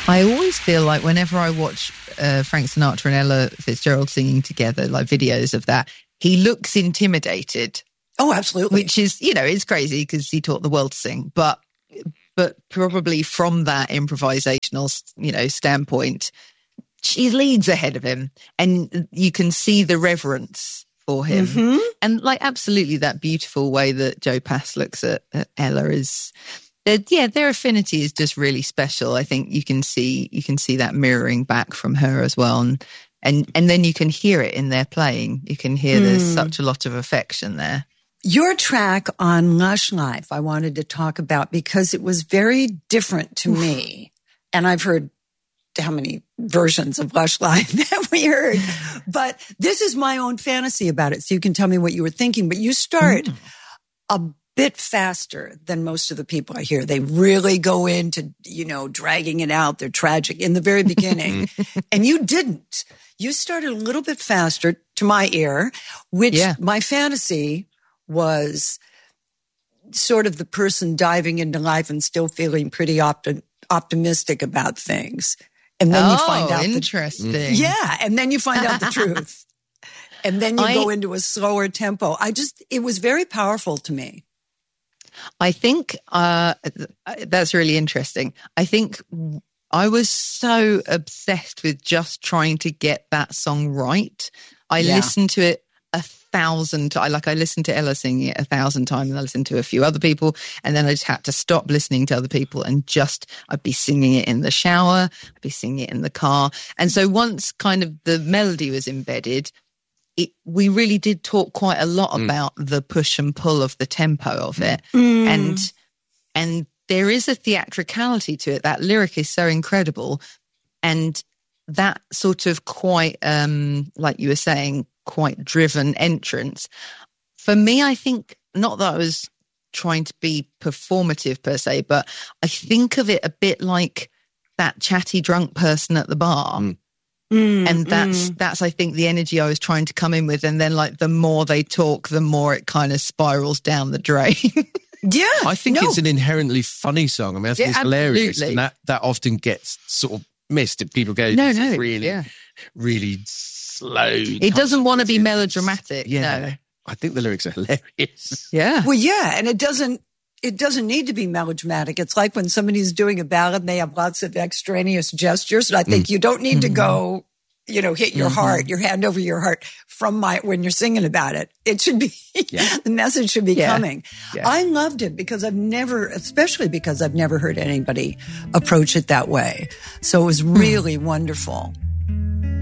I always feel like whenever I watch Frank Sinatra and Ella Fitzgerald singing together, like videos of that, he looks intimidated. Oh, absolutely. Which is, it's crazy because he taught the world to sing. But probably from that improvisational, standpoint, she leads ahead of him. And you can see the reverence for him. Mm-hmm. And absolutely that beautiful way that Joe Pass looks at Ella is... their affinity is just really special. I think you can see that mirroring back from her as well, and then you can hear it in their playing. You can hear there's such a lot of affection there. Your track on Lush Life, I wanted to talk about because it was very different to me, and I've heard how many versions of Lush Life that we heard, but this is my own fantasy about it. So you can tell me what you were thinking. But you start a bit faster than most of the people I hear. They really go into, dragging it out. They're tragic in the very beginning. And you didn't. You started a little bit faster to my ear, which my fantasy was sort of the person diving into life and still feeling pretty optimistic about things. And then you find out interesting. And then you find out the truth. And then you go into a slower tempo. It was very powerful to me. I think that's really interesting. I think I was so obsessed with just trying to get that song right. I listened to it 1,000 times. I listened to Ella singing it 1,000 times, and I listened to a few other people, and then I just had to stop listening to other people and I'd be singing it in the shower, I'd be singing it in the car. And so once kind of the melody was embedded, we really did talk quite a lot about the push and pull of the tempo of it. And there is a theatricality to it. That lyric is so incredible. And that sort of quite, like you were saying, quite driven entrance. For me, I think, not that I was trying to be performative per se, but I think of it a bit like that chatty drunk person at the bar. And that's, I think, the energy I was trying to come in with. And then the more they talk, the more it kind of spirals down the drain. I think it's an inherently funny song. I mean, it's hilarious. And that often gets sort of missed. People go, really slow. It doesn't want to be melodramatic. No. I think the lyrics are hilarious. Yeah. Well, and it doesn't need to be melodramatic. It's like when somebody's doing a ballad and they have lots of extraneous gestures. And I think you don't need to go, hit your heart, your hand over your heart when you're singing about it. It should be, the message should be coming. Yeah. I loved it because especially because I've never heard anybody approach it that way. So it was really wonderful.